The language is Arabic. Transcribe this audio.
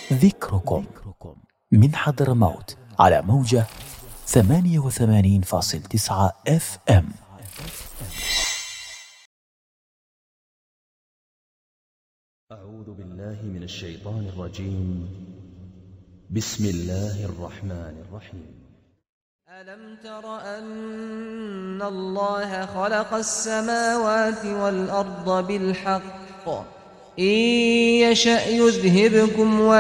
ذكركم من حضرموت على موجة 88.9 FM. أعوذ بالله من الشيطان الرجيم. بسم الله الرحمن الرحيم. ألم تر أن الله خلق السماوات والأرض بالحق إن يشأ يذهبكم